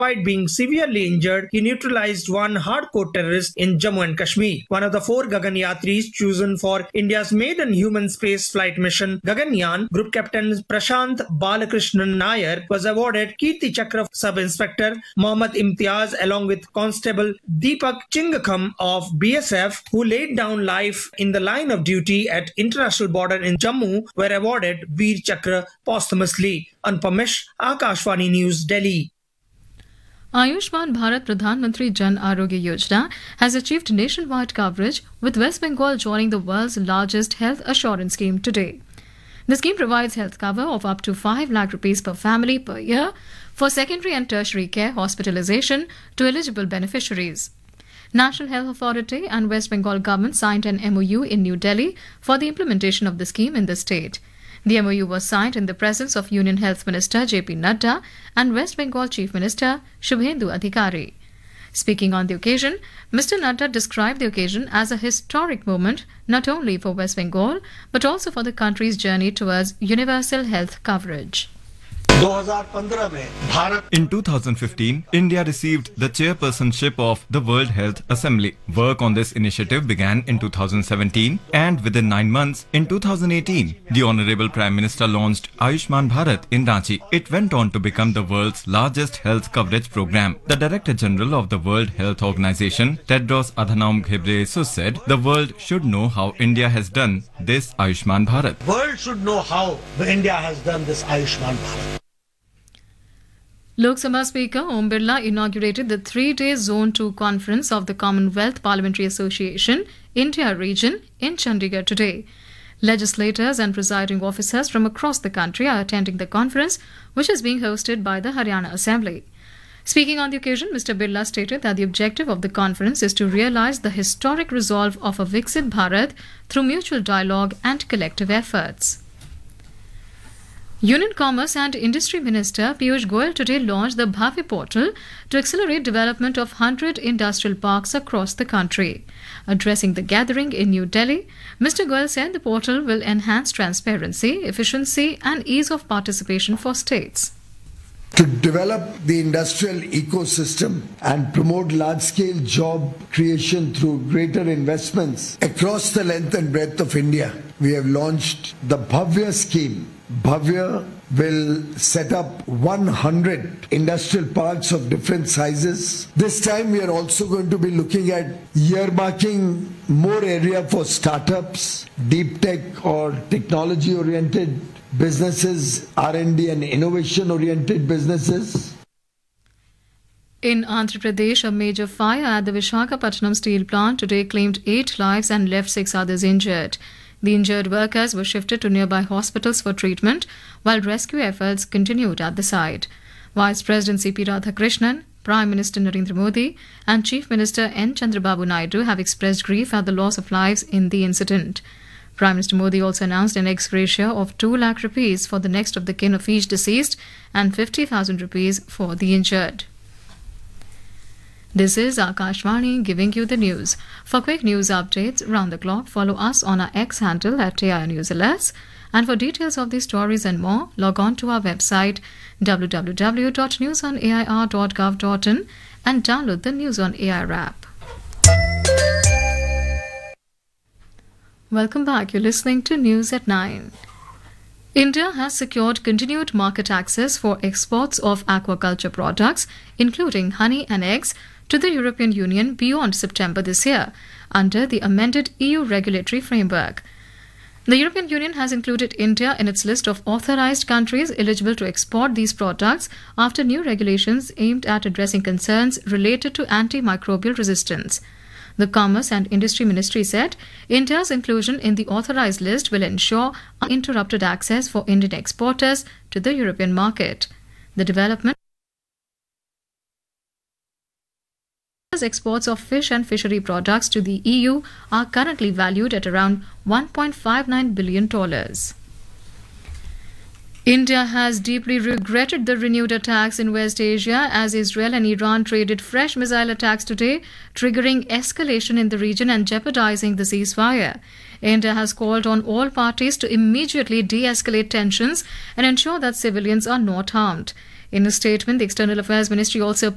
Despite being severely injured, he neutralized one hardcore terrorist in Jammu and Kashmir. One of the 4 Gaganyatris chosen for India's maiden human space flight mission, Gaganyaan, Group Captain Prashant Balakrishnan Nair, was awarded Kirti Chakra Sub-Inspector Mohammad Imtiaz along with Constable Deepak Chingakham of BSF, who laid down life in the line of duty at international border in Jammu, were awarded Veer Chakra posthumously. Anupamish, Akashvani News, Delhi. Ayushman Bharat Pradhan Mantri Jan Arogya Yojana has achieved nationwide coverage, with West Bengal joining the world's largest health assurance scheme today. The scheme provides health cover of up to 5 lakh rupees per family per year for secondary and tertiary care hospitalization to eligible beneficiaries. National Health Authority and West Bengal government signed an MOU in New Delhi for the implementation of the scheme in the state. The MOU was signed in the presence of Union Health Minister J.P. Nadda and West Bengal Chief Minister Shubhendu Adhikari. Speaking on the occasion, Mr. Nadda described the occasion as a historic moment not only for West Bengal but also for the country's journey towards universal health coverage. In 2015, India received the chairpersonship of the World Health Assembly. Work on this initiative began in 2017, and within 9 months, in 2018, the Honorable Prime Minister launched Ayushman Bharat in Ranchi. It went on to become the world's largest health coverage program. The Director General of the World Health Organization, Tedros Adhanom Ghebreyesus, said the world should know how India has done this Ayushman Bharat. World should know how India has done this Ayushman Bharat. Lok Sabha Speaker Om Birla inaugurated the 3-day Zone 2 conference of the Commonwealth Parliamentary Association India region in Chandigarh today. Legislators and presiding officers from across the country are attending the conference, which is being hosted by the Haryana Assembly. Speaking on the occasion, Mr. Birla stated that the objective of the conference is to realize the historic resolve of a Viksit Bharat through mutual dialogue and collective efforts. Union Commerce and Industry Minister Piyush Goyal today launched the Bhavi portal to accelerate development of 100 industrial parks across the country. Addressing the gathering in New Delhi, Mr. Goyal said the portal will enhance transparency, efficiency and ease of participation for states. To develop the industrial ecosystem and promote large-scale job creation through greater investments across the length and breadth of India, we have launched the Bhavya scheme. Bhavya will set up 100 industrial parks of different sizes. This time we are also going to be looking at earmarking more area for startups, deep tech or technology-oriented businesses, R&D and innovation-oriented businesses. In Andhra Pradesh, a major fire at the Visakhapatnam steel plant today claimed 8 lives and left 6 others injured. The injured workers were shifted to nearby hospitals for treatment, while rescue efforts continued at the site. Vice President C.P. Radhakrishnan, Prime Minister Narendra Modi and Chief Minister N. Chandrababu Naidu have expressed grief at the loss of lives in the incident. Prime Minister Modi also announced an ex gratia of 2 lakh rupees for the next of the kin of each deceased and 50,000 rupees for the injured. This is Akashvani giving you the news. For quick news updates round the clock, follow us on our X handle at AIR News LS. And for details of these stories and more, log on to our website www.newsonair.gov.in and download the News on AIR app. Welcome back. You're listening to News at 9. India has secured continued market access for exports of aquaculture products, including honey and eggs, to the European Union beyond September this year, under the amended EU regulatory framework. The European Union has included India in its list of authorized countries eligible to export these products after new regulations aimed at addressing concerns related to antimicrobial resistance. The Commerce and Industry Ministry said India's inclusion in the authorized list will ensure uninterrupted access for Indian exporters to the European market. The development exports of fish and fishery products to the EU are currently valued at around $1.59 billion. India has deeply regretted the renewed attacks in West Asia as Israel and Iran traded fresh missile attacks today, triggering escalation in the region and jeopardizing the ceasefire. India has called on all parties to immediately de-escalate tensions and ensure that civilians are not harmed. In a statement, the External Affairs Ministry also